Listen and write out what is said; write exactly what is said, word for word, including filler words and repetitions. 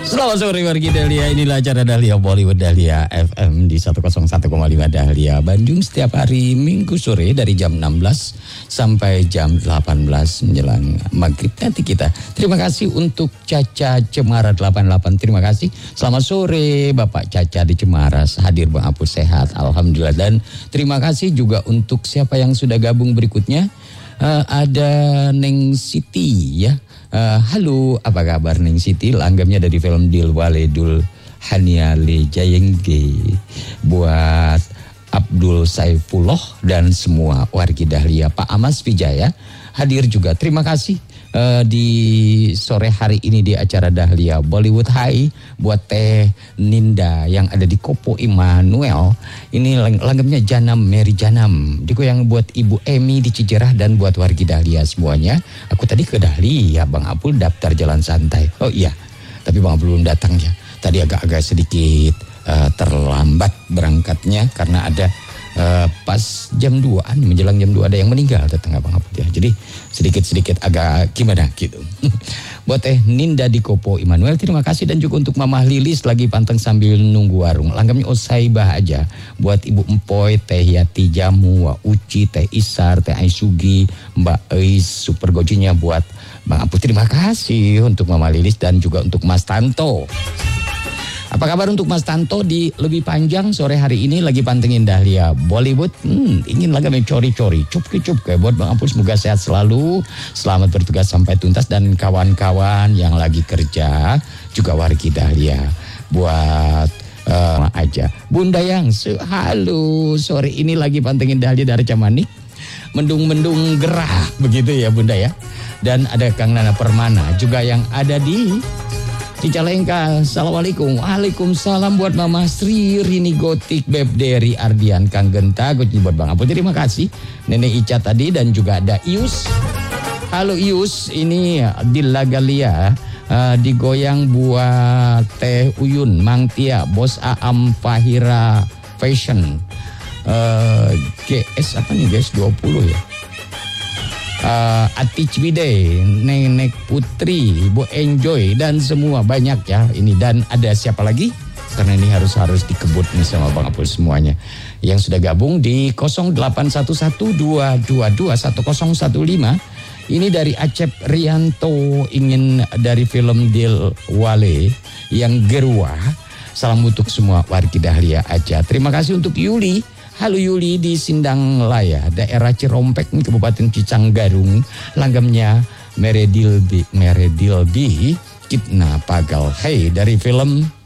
Selamat sore wargi Dahlia, inilah acara Dahlia Bollywood Dahlia F M di seratus satu koma lima Dahlia Bandung setiap hari Minggu sore dari jam enam belas sampai jam delapan belas menjelang maghrib nanti kita. Terima kasih untuk Caca Cemara delapan puluh delapan, terima kasih. Selamat sore Bapak Caca di Cemara, hadir Bang Apus sehat, alhamdulillah. Dan terima kasih juga untuk siapa yang sudah gabung berikutnya. Uh, ada Neng Siti ya. Uh, halo, apa kabar Neng Siti? Langgamnya dari film Dil Wale Dul Haniale Jayenge. Buat Abdul Saifullah dan semua wargi Dahlia. Pak Amas Vijaya hadir juga. Terima kasih uh, di sore hari ini di acara Dahlia Bollywood. Hai buat Teh Ninda yang ada di Kopo Immanuel. Ini lang- langgamnya Janam Mary Janam. Digoyang buat Ibu Emi di Cijerah dan buat wargi Dahlia semuanya. Aku tadi ke Dahlia, Bang Apul daftar jalan santai. Oh iya, tapi Bang Apul belum datang ya. Tadi agak-agak sedikit uh, terlambat berangkatnya karena ada Uh, pas jam duaan menjelang jam dua ada yang meninggal datang Abang Apul ya. Jadi sedikit-sedikit agak gimana gitu. Buat Teh Ninda di Kopo Immanuel terima kasih, dan juga untuk Mamah Lilis lagi panteng sambil nunggu warung. Langgamnya Osaibah aja. Buat Ibu Empoy, Teh Yati Jamu, Wa Uci, Teh Isar, Teh Aisugi, Mbak Eis, super gojinya buat Bang Apul. Terima kasih untuk Mamah Lilis dan juga untuk Mas Tanto. Apa kabar untuk Mas Tanto di lebih panjang sore hari ini lagi pantengin Dahlia Bollywood. Hmm, ingin lagi mencori-cori, cup-cup buat Bang Apul, semoga sehat selalu, selamat bertugas sampai tuntas, dan kawan-kawan yang lagi kerja juga wargi Dahlia. Buat uh, aja Bunda yang halo sore ini lagi pantengin Dahlia dari Camanik. Mendung-mendung gerah begitu ya Bunda ya. Dan ada Kang Nana Permana juga yang ada di Cicalengka. Assalamualaikum. Waalaikumsalam buat Mama Sri Rini Gotik, Beb Deri Ardian, Kang Genta, buat Bang Apul. Terima kasih Nenek Ica tadi, dan juga ada Ius. Halo Ius, ini di Lagalia uh, digoyang buat Teh Uyun, Mang Tia, Bos Aam Fahira Fashion. Uh, G S apa nih guys? dua puluh ya. Uh, Ati Cibide, Nenek Putri, Ibu Enjoy, dan semua banyak ya ini. Dan ada siapa lagi? Karena ini harus harus dikebut nih sama Bang Apul semuanya yang sudah gabung di nol delapan satu satu dua dua dua satu nol satu lima. Ini dari Acep Rianto, ingin dari film Dil Wale yang Gerwa. Salam untuk semua wargi Dahlia aja. Terima kasih untuk Yuli. Halo Yuli di Sindang Laya, daerah Cirompek, Kabupaten Cicanggarung. Langgamnya Meredilbi, Meredilbi, Kitna Pagal. Hey, dari film